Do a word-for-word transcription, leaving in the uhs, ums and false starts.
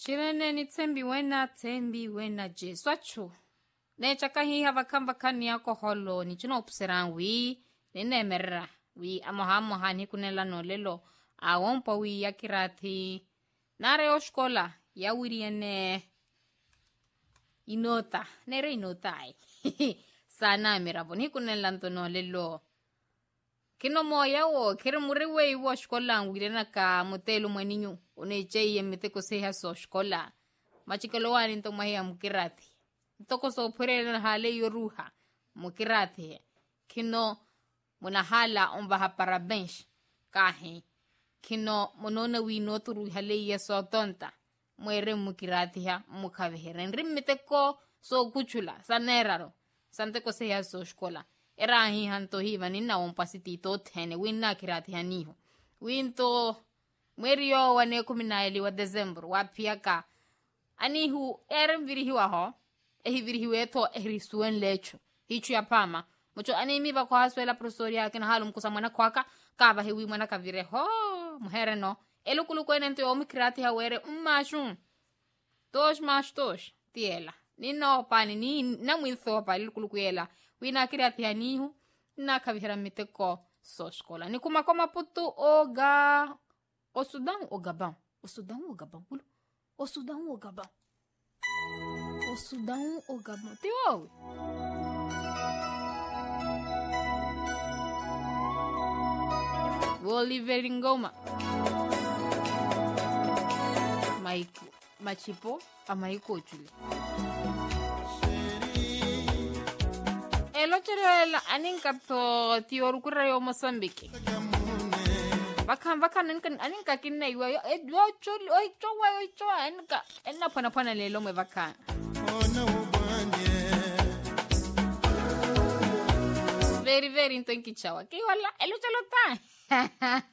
Chirene ni tembi wena tembi wena je swacho. Ne chakahi hava kamba kani yako holo ni chino upsiran wi nene merra wi amoha moha ni kunela no lelo awompa wi yakirati nare oshkola ya wiriene inota nere inota ai sana miravo ni kunela no lelo kino moya o kere murewe wo shkola ngwirena ka motelo mweninyu one jeye miteko seha so shkola machikelo wani nto mahia mukirati ntoko so purele hale yoruha mukirati kino munahala omba ha parabens kahe kino monona wino turu hale yeso tonta mwere mukirati ha mukavehere nrimiteko so kuchula saneraro santeko seha so shkola era hi hanto hiva nina ompasitito tene winna kirati haniho winto mwerio wane kuminaili wa December wa piaka anihu eren virihiwa ho ehi virihiwe eto ehri suen lecho hichu ya pama mucho animi ba kwa haswela profesoria kina halu mkusa mwana kwaka kaba hewi mwana kavire ho muhere no elukulu kwene nto yomi kirati hawere umashun tosh mash tosh tiela nino pani ni na mwitho pa elukulu kuyela wina kirati hanihu na kavihera miteko so shkola ni kuma koma putu oga o Sudan o Gabon o Sudan o Gabon o Sudan o Gabon o Sudan o Gabon tio Oliver Ngoma Maiko machipo amaiko chule Elocherela aninkato tiorukura yo Mozambique Bakan bakan ninkan aninka kinna iwa yo yo chuli oi chowa oi chowa enka enna pana pana lelo me bakan Very very intonki chawa ki wala elo chalo ta